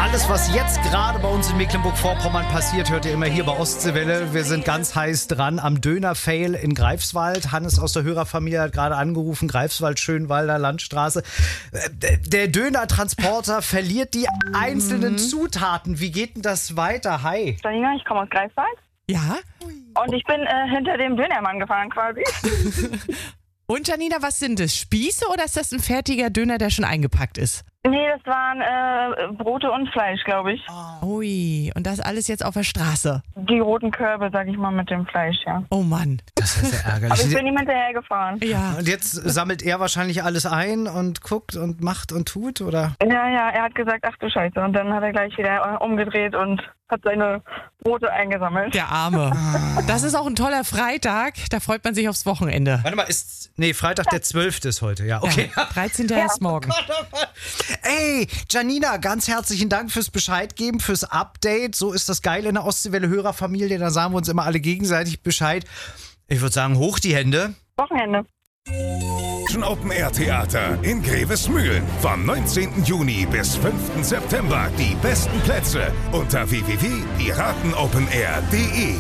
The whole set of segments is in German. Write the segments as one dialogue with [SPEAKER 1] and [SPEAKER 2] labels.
[SPEAKER 1] Alles, was jetzt gerade bei uns in Mecklenburg-Vorpommern passiert, hört ihr immer hier bei Ostseewelle. Wir sind ganz heiß dran am Döner-Fail in Greifswald. Hannes aus der Hörerfamilie hat gerade angerufen. Greifswald, Schönwalder Landstraße. Der Döner-Transporter verliert die einzelnen Zutaten. Wie geht denn das weiter? Hi.
[SPEAKER 2] Janina, ich komme aus Greifswald.
[SPEAKER 3] Ja?
[SPEAKER 2] Und ich bin hinter dem Dönermann gefahren quasi.
[SPEAKER 3] Und Janina, was sind es? Spieße oder ist das ein fertiger Döner, der schon eingepackt ist?
[SPEAKER 2] Nee, das waren Brote und Fleisch, glaube ich.
[SPEAKER 3] Ui, und das alles jetzt auf der Straße?
[SPEAKER 2] Die roten Körbe, sag ich mal, mit dem Fleisch, ja.
[SPEAKER 3] Oh Mann.
[SPEAKER 1] Das ist ja ärgerlich.
[SPEAKER 2] Aber ich bin ihm hinterher gefahren.
[SPEAKER 3] Ja.
[SPEAKER 1] Und jetzt sammelt er wahrscheinlich alles ein und guckt und macht und tut, oder?
[SPEAKER 2] Ja, er hat gesagt, ach du Scheiße. Und dann hat er gleich wieder umgedreht und hat seine Brote eingesammelt.
[SPEAKER 3] Der Arme. Das ist auch ein toller Freitag. Da freut man sich aufs Wochenende.
[SPEAKER 1] Warte mal, Freitag der 12. ist heute, ja. Okay.
[SPEAKER 3] Ja, 13. ist morgen.
[SPEAKER 1] Ey, Janina, ganz herzlichen Dank fürs Bescheid geben, fürs Update. So ist das geil in der Ostseewelle-Hörerfamilie. Da sagen wir uns immer alle gegenseitig Bescheid. Ich würde sagen, hoch die Hände.
[SPEAKER 2] Wochenende.
[SPEAKER 4] Open Air Theater in Grevesmühlen. Vom 19. Juni bis 5. September die besten Plätze unter www.piratenopenair.de.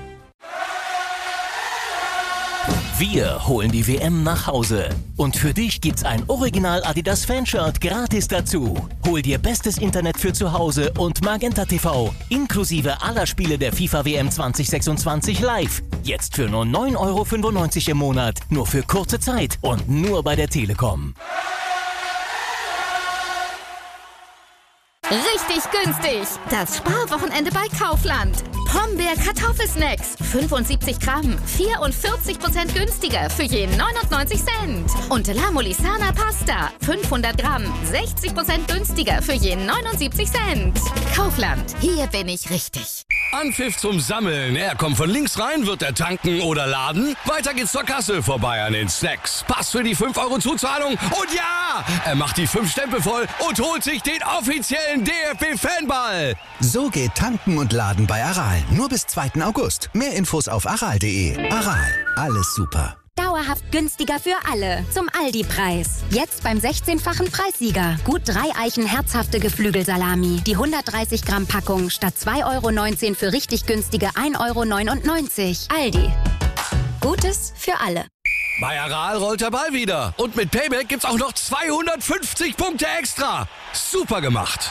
[SPEAKER 5] Wir holen die WM nach Hause. Und für dich gibt's ein Original Adidas Fanshirt gratis dazu. Hol dir bestes Internet für zu Hause und Magenta TV inklusive aller Spiele der FIFA WM 2026 live. Jetzt für nur 9,95 € im Monat. Nur für kurze Zeit und nur bei der Telekom.
[SPEAKER 6] Richtig günstig. Das Sparwochenende bei Kaufland. Pombeer Kartoffelsnacks. 75 Gramm. 44% günstiger für je 99 Cent. Und La Molisana Pasta. 500 Gramm. 60% günstiger für je 79 Cent. Kaufland. Hier bin ich richtig.
[SPEAKER 7] Anpfiff zum Sammeln. Er kommt von links rein, wird er tanken oder laden. Weiter geht's zur Kasse, vorbei an den Snacks. Pass für die 5 € Zuzahlung. Und ja, er macht die 5 Stempel voll und holt sich den offiziellen DFB-Fanball.
[SPEAKER 8] So geht Tanken und Laden bei Aral. Nur bis 2. August. Mehr Infos auf aral.de. Aral, alles super.
[SPEAKER 9] Dauerhaft günstiger für alle. Zum Aldi-Preis. Jetzt beim 16-fachen Preissieger. Gut 3 Eichen herzhafte Geflügelsalami. Die 130 Gramm Packung statt 2,19 € für richtig günstige 1,99 €. Aldi. Gutes für alle.
[SPEAKER 7] Bei Aral rollt der Ball wieder. Und mit Payback gibt's auch noch 250 Punkte extra. Super gemacht.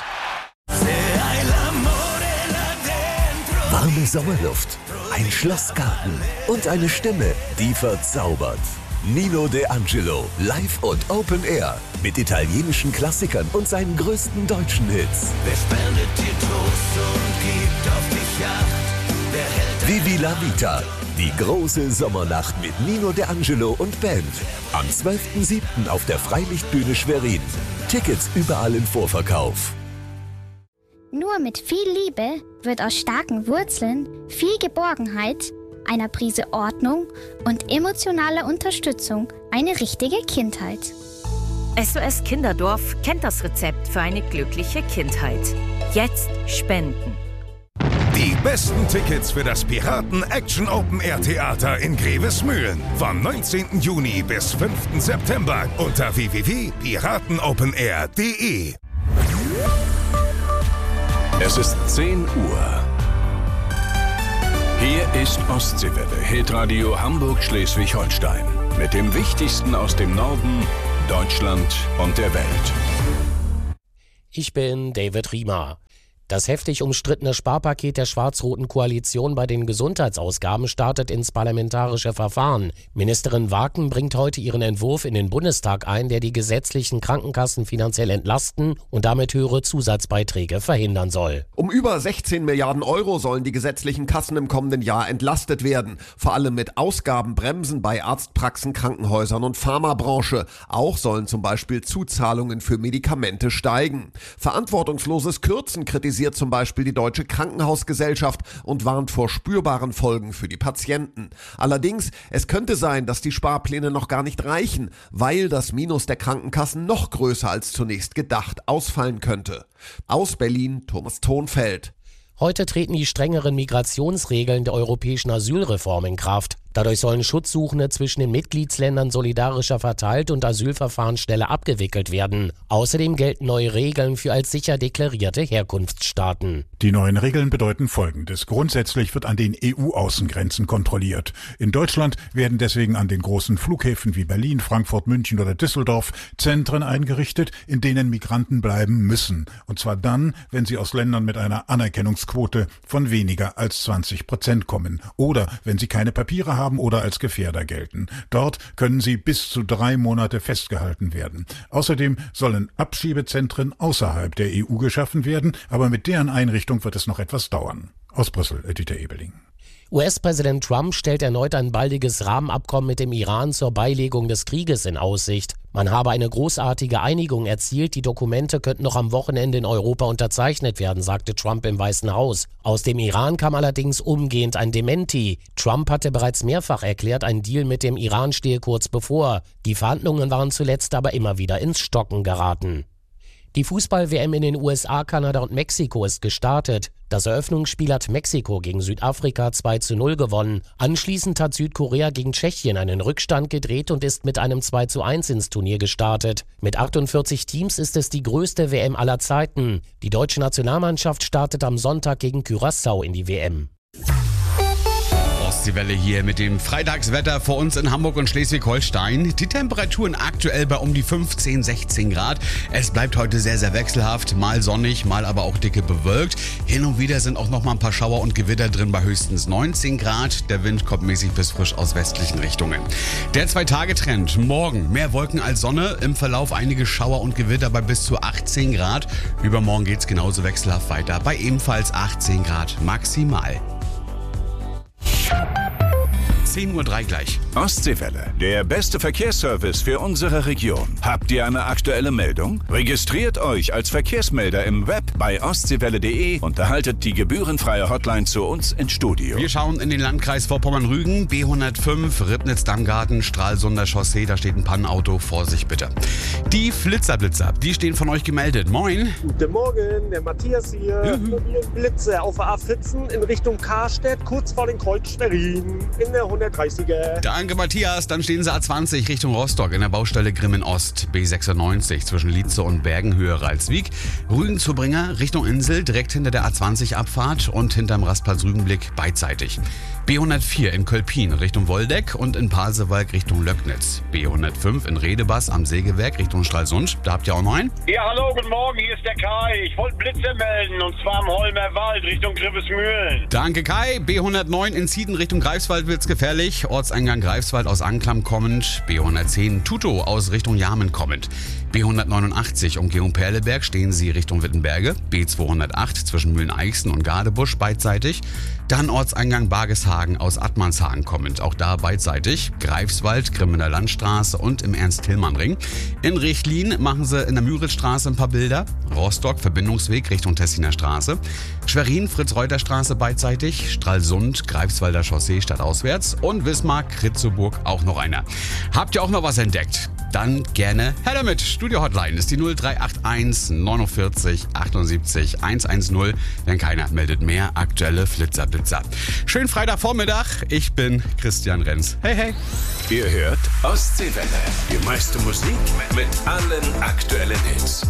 [SPEAKER 10] Warme Sommerluft, ein Schlossgarten und eine Stimme, die verzaubert. Nino De Angelo, live und Open Air. Mit italienischen Klassikern und seinen größten deutschen Hits.
[SPEAKER 11] Wer spendet dir Trost und gibt auf dich Acht? Wer hält
[SPEAKER 10] Vivi la Vita, die große Sommernacht mit Nino De Angelo und Band. Am 12.07. auf der Freilichtbühne Schwerin. Tickets überall im Vorverkauf.
[SPEAKER 12] Nur mit viel Liebe wird aus starken Wurzeln viel Geborgenheit, einer Prise Ordnung und emotionaler Unterstützung eine richtige Kindheit.
[SPEAKER 13] SOS Kinderdorf kennt das Rezept für eine glückliche Kindheit. Jetzt spenden.
[SPEAKER 4] Die besten Tickets für das Piraten Action Open Air Theater in Grevesmühlen. Vom 19. Juni bis 5. September unter www.piratenopenair.de.
[SPEAKER 14] Es ist 10 Uhr. Hier ist Ostseewelle, Hitradio Hamburg-Schleswig-Holstein. Mit dem Wichtigsten aus dem Norden, Deutschland und der Welt.
[SPEAKER 15] Ich bin David Riemer. Das heftig umstrittene Sparpaket der schwarz-roten Koalition bei den Gesundheitsausgaben startet ins parlamentarische Verfahren. Ministerin Waken bringt heute ihren Entwurf in den Bundestag ein, der die gesetzlichen Krankenkassen finanziell entlasten und damit höhere Zusatzbeiträge verhindern soll.
[SPEAKER 16] Um über 16 Milliarden € sollen die gesetzlichen Kassen im kommenden Jahr entlastet werden. Vor allem mit Ausgabenbremsen bei Arztpraxen, Krankenhäusern und Pharmabranche. Auch sollen zum Beispiel Zuzahlungen für Medikamente steigen. Verantwortungsloses Kürzen kritisiert zum Beispiel die Deutsche Krankenhausgesellschaft und warnt vor spürbaren Folgen für die Patienten. Allerdings, es könnte sein, dass die Sparpläne noch gar nicht reichen, weil das Minus der Krankenkassen noch größer als zunächst gedacht ausfallen könnte. Aus Berlin, Thomas Thonfeld.
[SPEAKER 15] Heute treten die strengeren Migrationsregeln der europäischen Asylreform in Kraft. Dadurch sollen Schutzsuchende zwischen den Mitgliedsländern solidarischer verteilt und Asylverfahren schneller abgewickelt werden. Außerdem gelten neue Regeln für als sicher deklarierte Herkunftsstaaten.
[SPEAKER 17] Die neuen Regeln bedeuten Folgendes. Grundsätzlich wird an den EU-Außengrenzen kontrolliert. In Deutschland werden deswegen an den großen Flughäfen wie Berlin, Frankfurt, München oder Düsseldorf Zentren eingerichtet, in denen Migranten bleiben müssen. Und zwar dann, wenn sie aus Ländern mit einer Anerkennungsquote von weniger als 20% kommen oder wenn sie keine Papiere haben oder als Gefährder gelten. Dort können sie bis zu 3 Monate festgehalten werden. Außerdem sollen Abschiebezentren außerhalb der EU geschaffen werden, aber mit deren Einrichtung wird es noch etwas dauern. Aus Brüssel, Dieter Ebeling.
[SPEAKER 15] US-Präsident Trump stellt erneut ein baldiges Rahmenabkommen mit dem Iran zur Beilegung des Krieges in Aussicht. Man habe eine großartige Einigung erzielt, die Dokumente könnten noch am Wochenende in Europa unterzeichnet werden, sagte Trump im Weißen Haus. Aus dem Iran kam allerdings umgehend ein Dementi. Trump hatte bereits mehrfach erklärt, ein Deal mit dem Iran stehe kurz bevor. Die Verhandlungen waren zuletzt aber immer wieder ins Stocken geraten. Die Fußball-WM in den USA, Kanada und Mexiko ist gestartet. Das Eröffnungsspiel hat Mexiko gegen Südafrika 2:0 gewonnen. Anschließend hat Südkorea gegen Tschechien einen Rückstand gedreht und ist mit einem 2:1 ins Turnier gestartet. Mit 48 Teams ist es die größte WM aller Zeiten. Die deutsche Nationalmannschaft startet am Sonntag gegen Curaçao in die WM.
[SPEAKER 7] Ostseewelle hier mit dem Freitagswetter vor uns in Hamburg und Schleswig-Holstein. Die Temperaturen aktuell bei um die 15, 16 Grad. Es bleibt heute sehr, sehr wechselhaft. Mal sonnig, mal aber auch dicke bewölkt. Hin und wieder sind auch noch mal ein paar Schauer und Gewitter drin bei höchstens 19 Grad. Der Wind kommt mäßig bis frisch aus westlichen Richtungen. Der 2-Tage-Trend. Morgen mehr Wolken als Sonne. Im Verlauf einige Schauer und Gewitter bei bis zu 18 Grad. Übermorgen geht es genauso wechselhaft weiter bei ebenfalls 18 Grad maximal. 10:03 Uhr gleich.
[SPEAKER 14] Ostseewelle, der beste Verkehrsservice für unsere Region. Habt ihr eine aktuelle Meldung? Registriert euch als Verkehrsmelder im Web bei ostseewelle.de und erhaltet die gebührenfreie Hotline zu uns ins Studio.
[SPEAKER 7] Wir schauen in den Landkreis Vorpommern-Rügen, B105, Ribnitz-Dammgarten, Stralsunder Chaussee, da steht ein Pannenauto, Vorsicht bitte. Die Blitzer, die stehen von euch gemeldet. Moin.
[SPEAKER 18] Guten Morgen, der Matthias hier. Blitze auf der A14 in Richtung Karstedt, kurz vor den Kreuz Schwerin, in der 130er.
[SPEAKER 7] Danke, Matthias. Dann stehen sie A20 Richtung Rostock in der Baustelle Grimmen-Ost, B96 zwischen Lietze und Bergenhöhe Ralswiek. Rügen-Zubringer Richtung Insel, direkt hinter der A20-Abfahrt und hinterm Rastplatz Rügenblick beidseitig. B104 in Kölpin Richtung Woldeck und in Pasewalk Richtung Löcknitz. B105 in Redebass am Sägewerk Richtung Stralsund. Da habt ihr auch noch einen?
[SPEAKER 19] Ja, hallo, guten Morgen, hier ist der Kai. Ich wollte Blitze melden und zwar am Holmer Wald Richtung Grivesmühlen.
[SPEAKER 7] Danke, Kai. B109 in Zieden Richtung Greifswald wird's gefährlich. Ortseingang Greifswald aus Anklam kommend. B110 Tutow aus Richtung Jarmen kommend. B189 Umgehung Perleberg stehen Sie Richtung Wittenberge. B208 zwischen Mühlen-Eichsen und Gadebusch beidseitig. Dann Ortseingang Bargeshagen aus Attmannshagen kommend. Auch da beidseitig. Greifswald, Grimmener Landstraße und im Ernst-Tillmann-Ring. In Richtlin machen Sie in der Müritstraße ein paar Bilder. Rostock, Verbindungsweg Richtung Tessiner Straße. Schwerin, Fritz-Reuter-Straße beidseitig. Stralsund, Greifswalder Chaussee stadtauswärts. Und Wismar, Kritzeburg auch noch einer. Habt ihr auch noch was entdeckt? Dann gerne her damit. Studio-Hotline ist die 0381 49 78 110. Denn keiner meldet mehr aktuelle Flitzer. Schönen Freitagvormittag. Ich bin Christian Renz. Hey, hey.
[SPEAKER 14] Ihr hört Ostseewelle. Die meiste Musik mit allen aktuellen Hits.